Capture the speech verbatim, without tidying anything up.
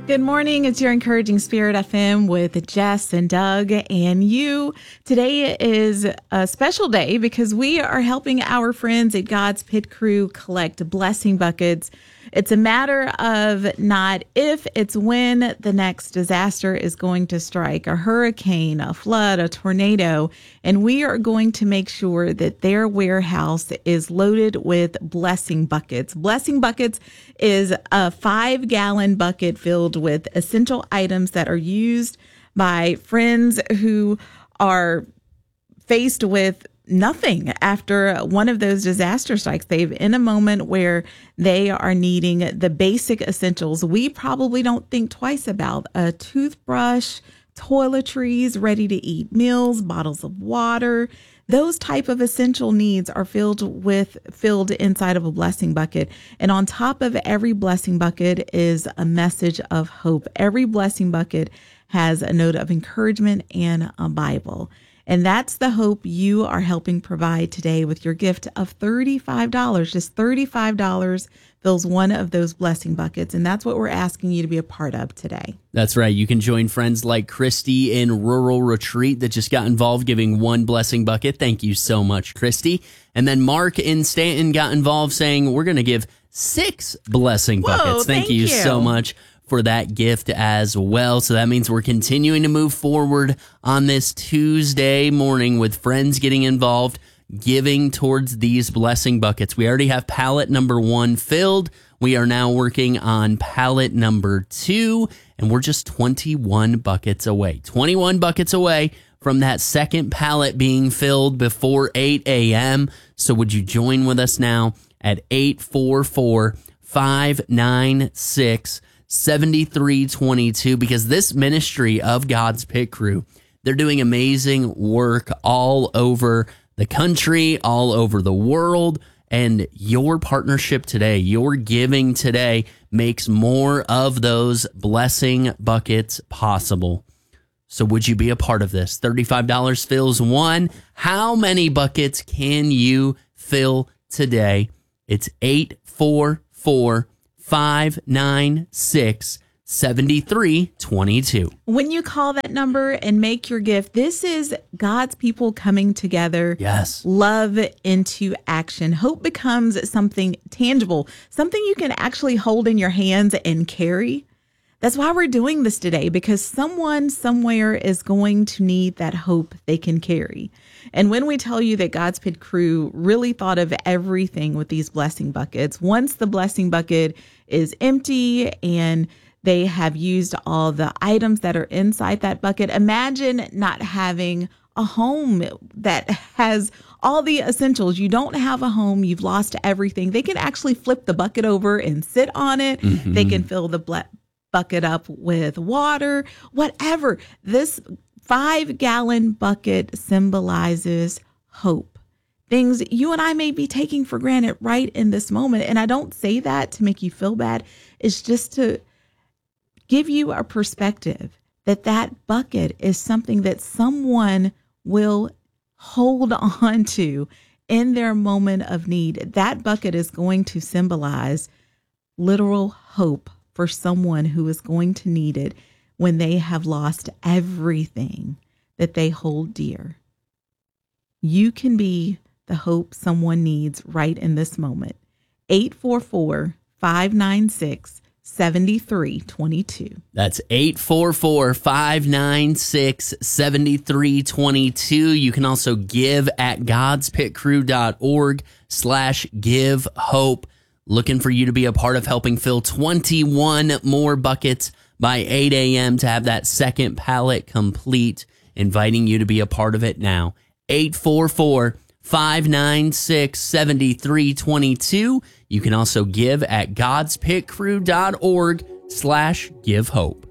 Good morning. It's your Encouraging Spirit F M with Jess and Doug and you. Today is a special day because we are helping our friends at God's Pit Crew collect blessing buckets. It's a matter of not if, it's when the next disaster is going to strike, a hurricane, a flood, a tornado, and we are going to make sure that their warehouse is loaded with blessing buckets. Blessing buckets is a five-gallon bucket filled with essential items that are used by friends who are faced with nothing after one of those disaster strikes. They've in a moment where they are needing the basic essentials we probably don't think twice about: a toothbrush, toiletries, ready to eat meals, bottles of water. Those type of essential needs are filled with filled inside of a blessing bucket. And on top of every blessing bucket is a message of hope. Every blessing bucket has a note of encouragement and a Bible. And that's the hope you are helping provide today with your gift of thirty-five dollars. Just thirty-five dollars fills one of those blessing buckets. And that's what we're asking you to be a part of today. That's right. You can join friends like Christy in Rural Retreat that just got involved giving one blessing bucket. Thank you so much, Christy. And then Mark in Stanton got involved saying we're going to give six blessing buckets. Whoa, thank, thank you, you so much for that gift as well. So that means we're continuing to move forward on this Tuesday morning with friends getting involved, giving towards these blessing buckets. We already have pallet number one filled. We are now working on pallet number two, and we're just twenty-one buckets away. twenty-one buckets away from that second pallet being filled before eight a.m. So would you join with us now at eight four four, five nine six, seventy-three twenty-two, because this ministry of God's Pit Crew, they're doing amazing work all over the country, all over the world, and your partnership today, your giving today makes more of those blessing buckets possible. So would you be a part of this? thirty-five dollars fills one. How many buckets can you fill today? It's eight four four, five nine six, seventy-three twenty-two. When you call that number and make your gift, this is God's people coming together. Yes. Love into action. Hope becomes something tangible, something you can actually hold in your hands and carry. That's why we're doing this today, because someone somewhere is going to need that hope they can carry. And when we tell you that God's Pit Crew really thought of everything with these blessing buckets, once the blessing bucket is empty and they have used all the items that are inside that bucket, imagine not having a home that has all the essentials. You don't have a home. You've lost everything. They can actually flip the bucket over and sit on it. Mm-hmm. They can fill the ble- bucket up with water, whatever. This five-gallon bucket symbolizes hope. Things you and I may be taking for granted right in this moment. And I don't say that to make you feel bad. It's just to give you a perspective that that bucket is something that someone will hold on to in their moment of need. That bucket is going to symbolize literal hope for someone who is going to need it when they have lost everything that they hold dear. You can be the hope someone needs right in this moment. eight four four, five nine six, seventy-three twenty-two. That's eight four four, five nine six, seventy-three twenty-two. You can also give at godspitcrew.org slash give hope. Looking for you to be a part of helping fill twenty-one more buckets by eight a.m. to have that second pallet complete. Inviting you to be a part of it now. eight four four, five nine six, seventy-three twenty-two. You can also give at godspitcrew.org slash give hope.